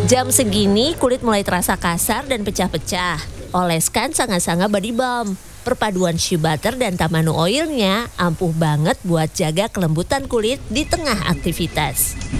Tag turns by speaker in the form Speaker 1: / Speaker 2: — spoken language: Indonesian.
Speaker 1: Jam segini kulit mulai terasa kasar dan pecah-pecah. Oleskan Sanga-Sanga Body Balm. Perpaduan shea butter dan tamanu oilnya ampuh banget buat jaga kelembutan kulit di tengah aktivitas.